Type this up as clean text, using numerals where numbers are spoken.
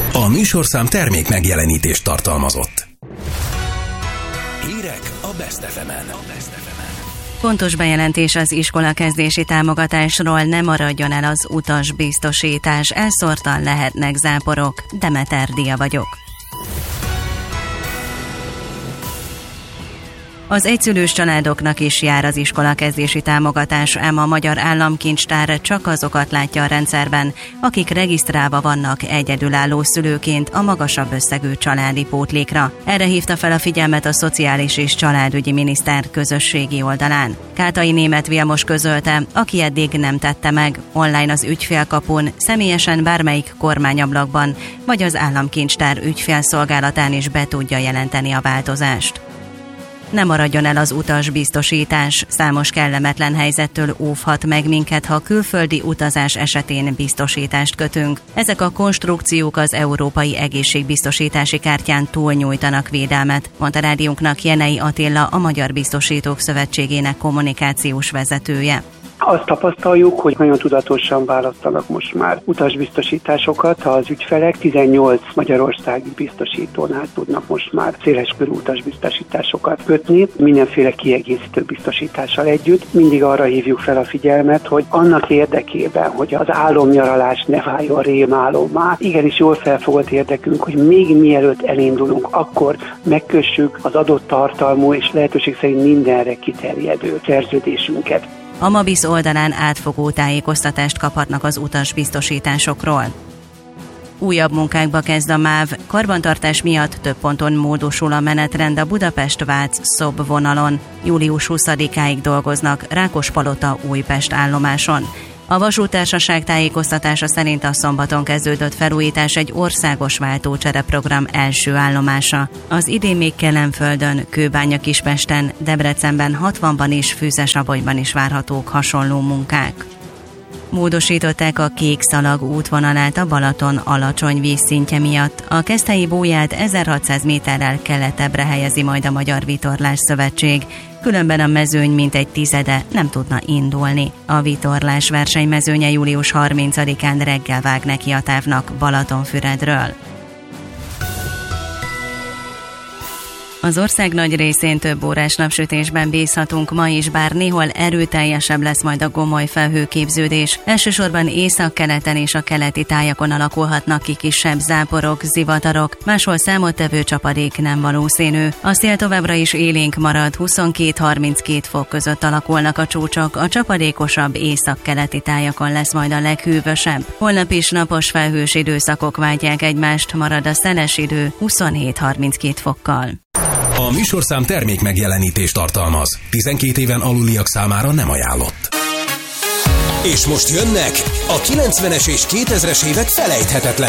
A műsorszám termék megjelenítést tartalmazott. Hírek a Best FM-en. Fontos bejelentés az iskolakezdési támogatásról: ne maradjon el az utasbiztosítás, elszórtan lehetnek záporok. Demeter Dia vagyok. Az egyszülős családoknak is jár az iskolakezdési támogatás, ám a Magyar Államkincstár csak azokat látja a rendszerben, akik regisztrálva vannak egyedülálló szülőként a magasabb összegű családi pótlékra. Erre hívta fel a figyelmet a Szociális és Családügyi Miniszter közösségi oldalán. Kátai Németh Vilmos közölte, aki eddig nem tette meg, online az ügyfélkapun, személyesen bármelyik kormányablakban, vagy az Államkincstár ügyfélszolgálatán is be tudja jelenteni a változást. Ne maradjon el az utasbiztosítás, számos kellemetlen helyzettől óvhat meg minket, ha külföldi utazás esetén biztosítást kötünk. Ezek a konstrukciók az Európai Egészségbiztosítási Kártyán túlnyújtanak védelmet, mondta rádiónknak Jenei Attila, a Magyar Biztosítók Szövetségének kommunikációs vezetője. Azt tapasztaljuk, hogy nagyon tudatosan választanak most már utasbiztosításokat. Az ügyfelek 18 magyarországi biztosítónál tudnak most már széleskörű utasbiztosításokat kötni, mindenféle kiegészítő biztosítással együtt. Mindig arra hívjuk fel a figyelmet, hogy annak érdekében, hogy az álomnyaralás ne váljon rémálommá, igenis jól felfogott érdekünk, hogy még mielőtt elindulunk, akkor megkössük az adott tartalmú és lehetőség szerint mindenre kiterjedő szerződésünket. A Mabisz oldalán átfogó tájékoztatást kaphatnak az utasbiztosításokról. Újabb munkákba kezd a MÁV, karbantartás miatt több ponton módosul a menetrend a Budapest-Vác-Szob vonalon. Július 20-áig dolgoznak Rákospalota-Újpest állomáson. A vasúttársaság tájékoztatása szerint a szombaton kezdődött felújítás egy országos váltócsereprogram első állomása. Az idén még Kelenföldön, Kőbánya-Kispesten, Debrecenben, 60-ban és Fűzes-Abagyban is várhatók hasonló munkák. Módosították a Kék Szalag útvonalát a Balaton alacsony vízszintje miatt. A Keszthelyi bóját 1600 méterrel keletebbre helyezi majd a Magyar Vitorlás Szövetség, különben a mezőny mintegy tizede nem tudna indulni. A vitorlás versenymezőnye július 30-án reggel vág neki a távnak Balatonfüredről. Az ország nagy részén több órás napsütésben bízhatunk ma is, bár néhol erőteljesebb lesz majd a gomoly felhőképződés. Elsősorban északkeleten és a keleti tájakon alakulhatnak ki kisebb záporok, zivatarok, máshol számottevő csapadék nem valószínű. A szél továbbra is élénk marad, 22-32 fok között alakulnak a csúcsok, a csapadékosabb északkeleti tájakon lesz majd a leghűvösebb. Holnap is napos felhős időszakok váltják egymást, marad a szeles idő 27-32 fokkal. A műsorszám termék megjelenítést tartalmaz. 12 éven aluliak számára nem ajánlott. És most jönnek a 90-es és 2000-es évek felejthetetlen